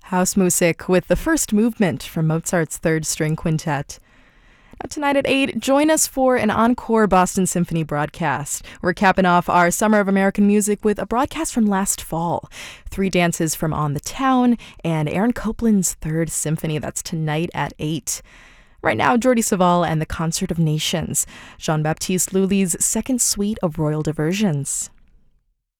Hausmusik with the first movement from Mozart's Third String Quintet. Now tonight at 8, join us for an encore Boston Symphony broadcast. We're capping off our Summer of American Music with a broadcast from last fall. 3 dances from On the Town and Aaron Copland's Third Symphony. That's tonight at 8. Right now, Jordi Savall and the Concert of Nations. Jean-Baptiste Lully's Second Suite of Royal Diversions.